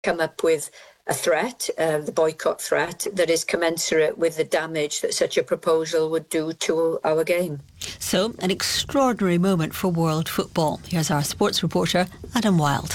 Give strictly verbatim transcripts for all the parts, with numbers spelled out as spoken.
come up with a threat, uh, the boycott threat, that is commensurate with the damage that such a proposal would do to our game. So, an extraordinary moment for world football. Here's our sports reporter, Adam Wilde.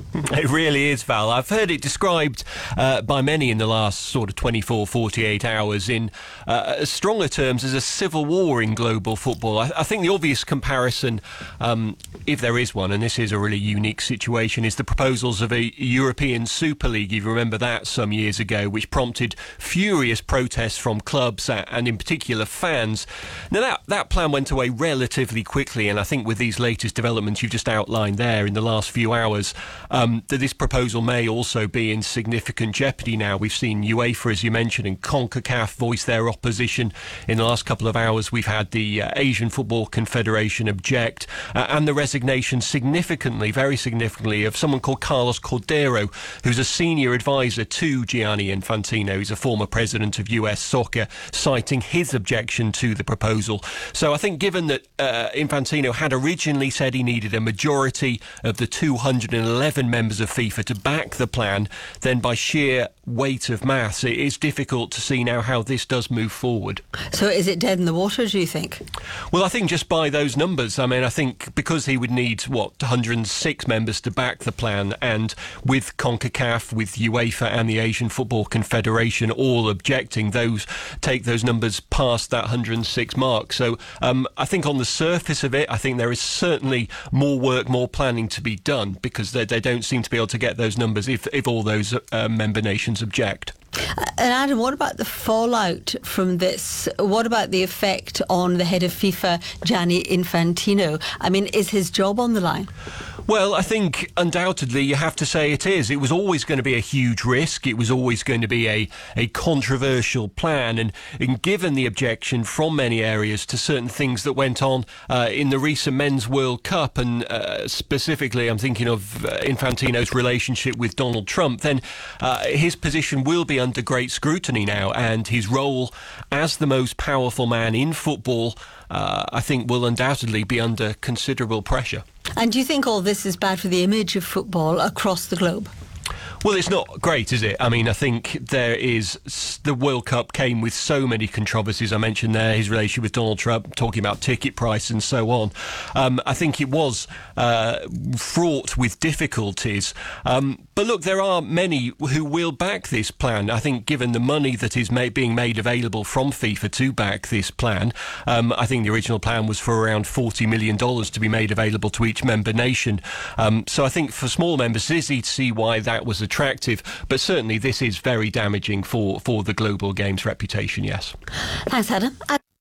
It really is, Val. I've heard it described uh, by many in the last sort of twenty-four, forty-eight hours in uh, stronger terms as a civil war in global football. I, I think the obvious comparison, um, if there is one, and this is a really unique situation, is the proposals of a European Super League. You remember that some years ago, which prompted furious protests from clubs and in particular fans. Now, that, that plan went away relatively quickly, and I think with these latest developments you've just outlined there in the last few hours, Um, that this proposal may also be in significant jeopardy now. We've seen UEFA, as you mentioned, and CONCACAF voice their opposition. In the last couple of hours, we've had the uh, Asian Football Confederation object, uh, and the resignation significantly, very significantly, of someone called Carlos Cordero, who's a senior advisor to Gianni Infantino. He's a former president of U S Soccer, citing his objection to the proposal. So I think given that uh, Infantino had originally said he needed a majority of the two hundred eleven members of FIFA to back the plan, then by sheer weight of maths, it is difficult to see now how this does move forward. So is it dead in the water, do you think? Well, I think just by those numbers, I mean, I think because he would need, what, one hundred six members to back the plan, and with CONCACAF, with UEFA and the Asian Football Confederation all objecting, those take those numbers past that one hundred six mark. So um, I think on the surface of it, I think there is certainly more work, more planning to be done, because they, they don't seem to be able to get those numbers if, if all those uh, member nations object. And Adam, what about the fallout from this? What about the effect on the head of FIFA, Gianni Infantino? I mean, is his job on the line? Well, I think undoubtedly you have to say it is. It was always going to be a huge risk. It was always going to be a, a controversial plan. And, and given the objection from many areas to certain things that went on uh, in the recent Men's World Cup, and uh, specifically I'm thinking of uh, Infantino's relationship with Donald Trump, then uh, his position will be under great scrutiny now, and his role as the most powerful man in football, uh, I think, will undoubtedly be under considerable pressure. And do you think all this is bad for the image of football across the globe? Well, it's not great, is it? I mean, I think there is... The World Cup came with so many controversies. I mentioned there his relationship with Donald Trump, talking about ticket price and so on. Um, I think it was uh, fraught with difficulties. Um, but look, there are many who will back this plan. I think given the money that is made, being made available from FIFA to back this plan, um, I think the original plan was for around forty million dollars to be made available to each member nation. Um, so I think for small members, it's easy to see why that was attractive, but certainly this is very damaging for, for the global games reputation, yes. Thanks, Adam.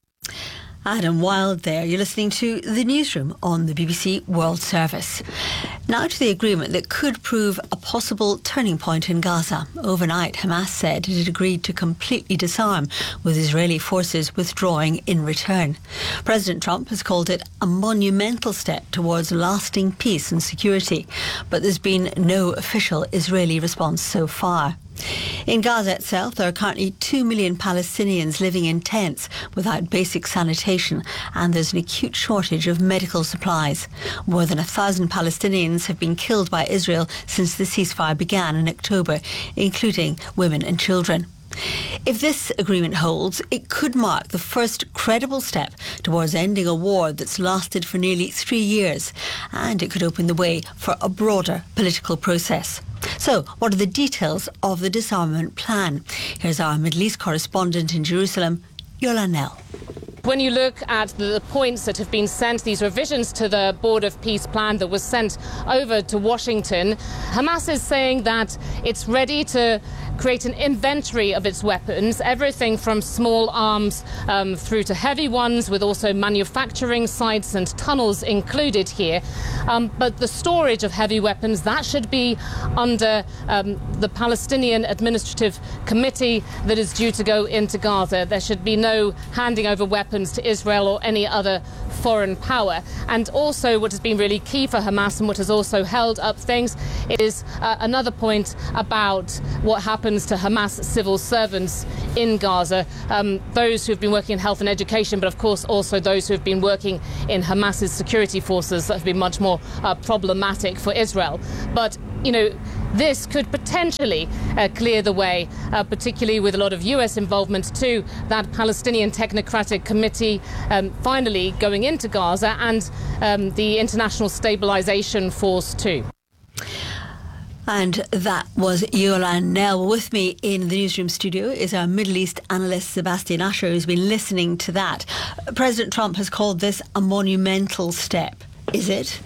Adam Wilde there. You're listening to The Newsroom on the B B C World Service. Now to the agreement that could prove a possible turning point in Gaza. Overnight, Hamas said it had agreed to completely disarm, with Israeli forces withdrawing in return. President Trump has called it a monumental step towards lasting peace and security, but there's been no official Israeli response so far. In Gaza itself, there are currently two million Palestinians living in tents without basic sanitation, and there's an acute shortage of medical supplies. More than a thousand Palestinians have been killed by Israel since the ceasefire began in October, including women and children. If this agreement holds, it could mark the first credible step towards ending a war that's lasted for nearly three years, and it could open the way for a broader political process. So, what are the details of the disarmament plan? Here's our Middle East correspondent in Jerusalem, Yola Nell. When you look at the points that have been sent, these revisions to the Board of Peace plan that was sent over to Washington, Hamas is saying that it's ready to create an inventory of its weapons, everything from small arms um, through to heavy ones, with also manufacturing sites and tunnels included here. Um, but the storage of heavy weapons, that should be under um, the Palestinian Administrative Committee that is due to go into Gaza. There should be no handing over weapons to Israel or any other foreign power. And also what has been really key for Hamas and what has also held up things is uh, another point about what happens to Hamas civil servants in Gaza, um, those who have been working in health and education, but of course also those who have been working in Hamas's security forces that have been much more uh, problematic for Israel. But you know, this could potentially uh, clear the way, uh, particularly with a lot of U S involvement, to that Palestinian Technocratic Committee um, finally going into Gaza, and um, the International Stabilization Force too. And that was Yolan Nell. With me in the newsroom studio is our Middle East analyst Sebastian Usher, who's been listening to that. President Trump has called this a monumental step. Is it?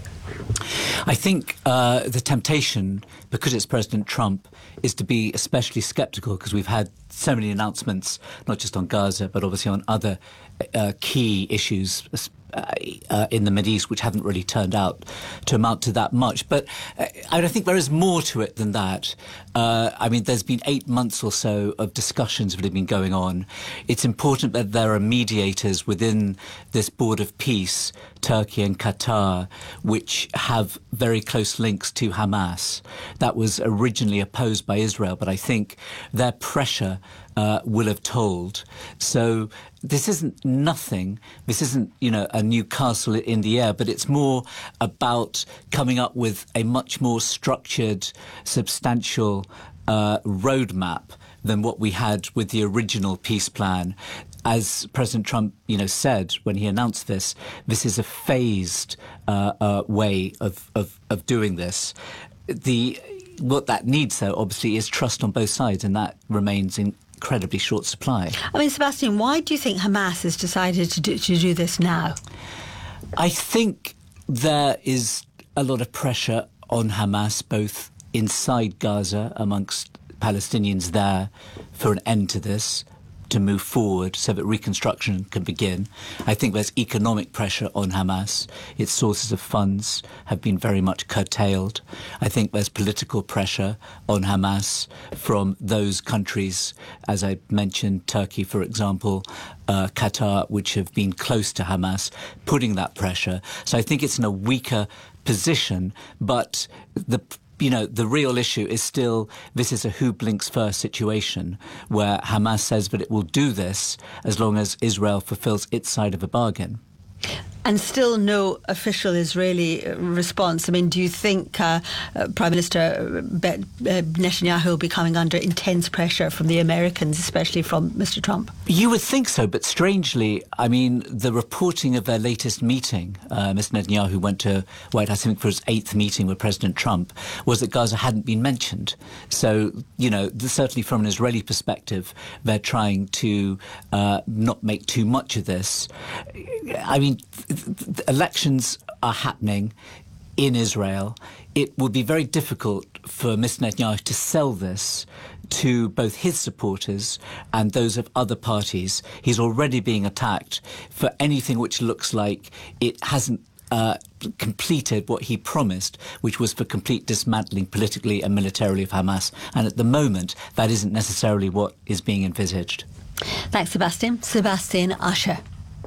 I think uh, the temptation, because it's President Trump, is to be especially sceptical, because we've had so many announcements, not just on Gaza, but obviously on other uh, key issues uh, uh, in the Mideast, which haven't really turned out to amount to that much. But uh, I think there is more to it than that. Uh, I mean, there's been eight months or so of discussions that have been going on. It's important that there are mediators within this board of peace, Turkey and Qatar, which have very close links to Hamas. That was originally opposed by Israel, but I think their pressure uh, will have told. So this isn't nothing. This isn't, you know, a new castle in the air, but it's more about coming up with a much more structured, substantial uh, roadmap than what we had with the original peace plan. As President Trump, you know, said when he announced this, this is a phased uh, uh, way of, of, of doing this. The what that needs, though, obviously, is trust on both sides, and that remains in incredibly short supply. I mean, Sebastian, why do you think Hamas has decided to do, to do this now? I think there is a lot of pressure on Hamas, both inside Gaza amongst Palestinians there, for an end to this, to move forward so that reconstruction can begin. I think there's economic pressure on Hamas. Its sources of funds have been very much curtailed. I think there's political pressure on Hamas from those countries, as I mentioned, Turkey, for example, uh, Qatar, which have been close to Hamas, putting that pressure. So I think it's in a weaker position, but the You know, the real issue is still, this is a who blinks first situation, where Hamas says that it will do this as long as Israel fulfills its side of the bargain. And still no official Israeli response. I mean, do you think uh, uh, Prime Minister Netanyahu will be coming under intense pressure from the Americans, especially from Mister Trump? You would think so, but strangely, I mean, the reporting of their latest meeting, uh, Mister Netanyahu went to White House, I think, for his eighth meeting with President Trump, was that Gaza hadn't been mentioned. So, you know, certainly from an Israeli perspective, they're trying to uh, not make too much of this. I mean, elections are happening in Israel. It would be very difficult for Mister Netanyahu to sell this to both his supporters and those of other parties. He's already being attacked for anything which looks like it hasn't uh, completed what he promised, which was for complete dismantling politically and militarily of Hamas. And at the moment, that isn't necessarily what is being envisaged. Thanks, Sebastian. Sebastian Usher.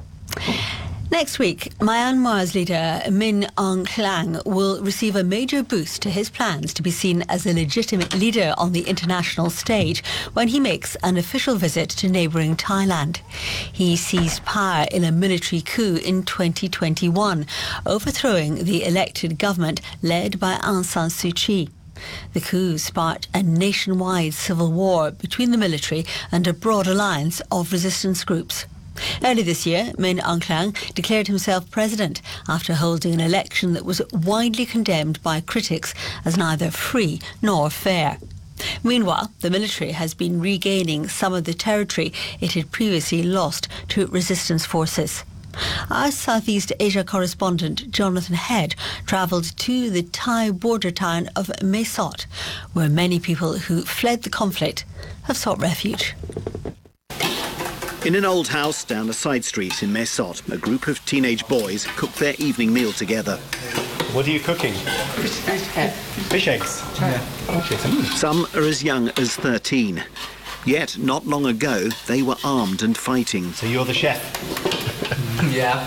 Next week, Myanmar's leader Min Aung Hlaing will receive a major boost to his plans to be seen as a legitimate leader on the international stage when he makes an official visit to neighbouring Thailand. He seized power in a military coup in twenty twenty-one, overthrowing the elected government led by Aung San Suu Kyi. The coup sparked a nationwide civil war between the military and a broad alliance of resistance groups. Early this year, Min Aung Hlaing declared himself president after holding an election that was widely condemned by critics as neither free nor fair. Meanwhile, the military has been regaining some of the territory it had previously lost to resistance forces. Our Southeast Asia correspondent Jonathan Head travelled to the Thai border town of Mae Sot, where many people who fled the conflict have sought refuge. In an old house down a side street in Mae Sot, a group of teenage boys cook their evening meal together. What are you cooking? Fish, fish, fish eggs. Yeah. Some are as young as thirteen. Yet, not long ago, they were armed and fighting. So you're the chef? Yeah.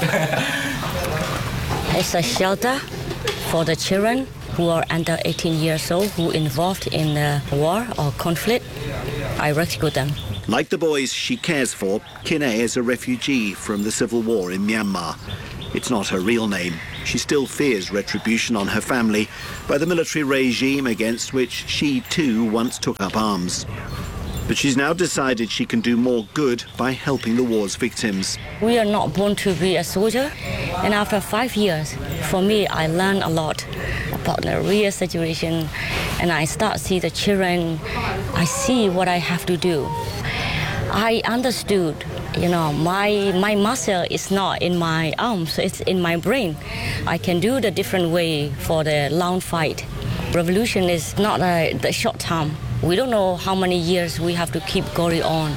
It's a shelter for the children who are under eighteen years old who involved in a war or conflict. I rescue them. Like the boys she cares for, Kine is a refugee from the civil war in Myanmar. It's not her real name. She still fears retribution on her family by the military regime against which she too once took up arms. But she's now decided she can do more good by helping the war's victims. We are not born to be a soldier, and after five years, for me, I learned a lot about the real situation, and I start to see the children. I see what I have to do. I understood, you know, my my muscle is not in my arms, it's in my brain. I can do the different way for the long fight. Revolution is not a the short time. We don't know how many years we have to keep going on.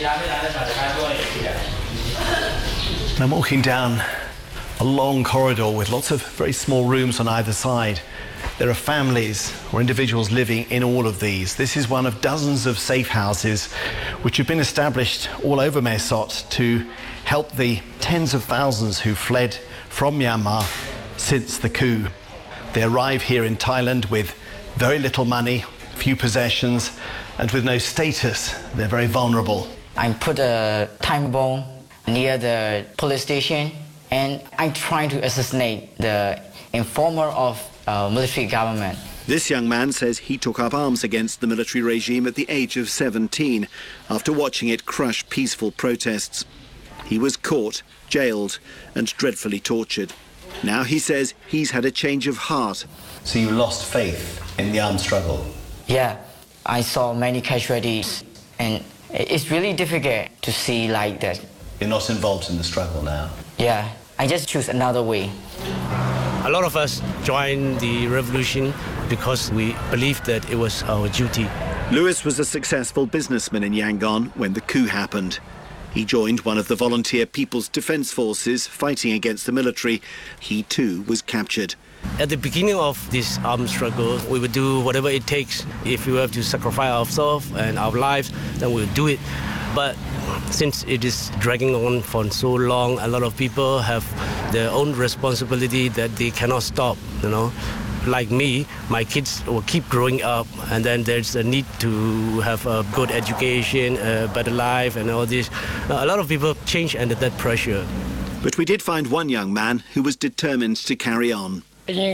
I'm walking down a long corridor with lots of very small rooms on either side. There are families or individuals living in all of these. This is one of dozens of safe houses which have been established all over Mae Sot to help the tens of thousands who fled from Myanmar since the coup. They arrive here in Thailand with very little money, few possessions, and with no status. They're very vulnerable. I put a time bomb near the police station, and I'm trying to assassinate the informer of uh, military government. This young man says he took up arms against the military regime at the age of seventeen after watching it crush peaceful protests. He was caught, jailed, and dreadfully tortured. Now he says he's had a change of heart. So you lost faith in the armed struggle? Yeah, I saw many casualties, and it's really difficult to see like that. You're not involved in the struggle now? Yeah, I just choose another way. A lot of us joined the revolution because we believed that it was our duty. Lewis was a successful businessman in Yangon when the coup happened. He joined one of the volunteer People's Defence Forces fighting against the military. He too was captured. At the beginning of this armed struggle, we would do whatever it takes. If we have to sacrifice ourselves and our lives, then we'll do it. But since it is dragging on for so long, a lot of people have their own responsibility that they cannot stop, you know. Like me, my kids will keep growing up, and then there's a need to have a good education, a better life, and all this. A lot of people change under that pressure. But we did find one young man who was determined to carry on.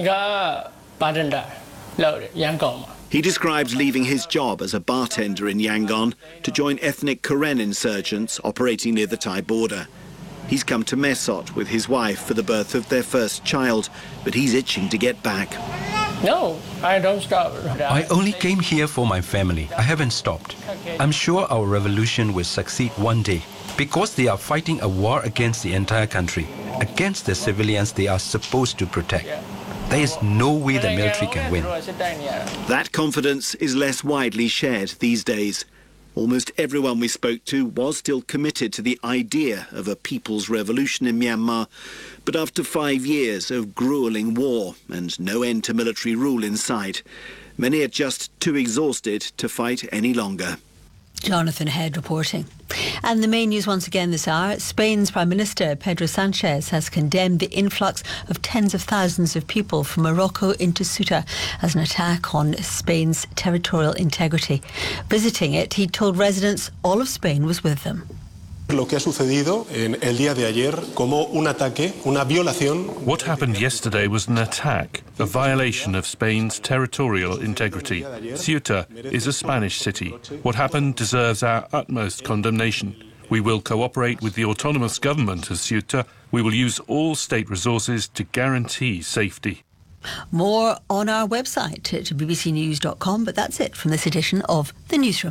He described leaving his job as a bartender in Yangon to join ethnic Karen insurgents operating near the Thai border. He's come to Mae Sot with his wife for the birth of their first child, but he's itching to get back. No, I don't stop. I only came here for my family. I haven't stopped. I'm sure our revolution will succeed one day, because they are fighting a war against the entire country, against the civilians they are supposed to protect. There is no way the military can win. That confidence is less widely shared these days. Almost everyone we spoke to was still committed to the idea of a people's revolution in Myanmar. But after five years of grueling war and no end to military rule in sight, many are just too exhausted to fight any longer. Jonathan Head reporting. And the main news once again this hour, Spain's Prime Minister Pedro Sanchez has condemned the influx of tens of thousands of people from Morocco into Ceuta as an attack on Spain's territorial integrity. Visiting it, he told residents all of Spain was with them. Lo que ha sucedido en el día de ayer como un ataque, una violación. What happened yesterday was an attack, a violation of Spain's territorial integrity. Ceuta is a Spanish city. What happened deserves our utmost condemnation. We will cooperate with the autonomous government of Ceuta. We will use all state resources to guarantee safety. More on our website at b b c news dot com, but that's it from this edition of The Newsroom.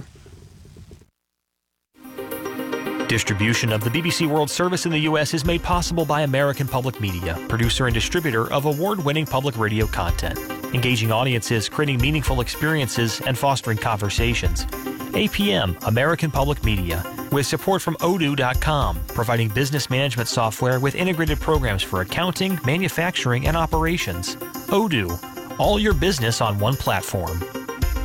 Distribution of the B B C World Service in the U S is made possible by American Public Media, producer and distributor of award-winning public radio content, engaging audiences, creating meaningful experiences, and fostering conversations. A P M, American Public Media, with support from odoo dot com, providing business management software with integrated programs for accounting, manufacturing, and operations. Odoo, all your business on one platform.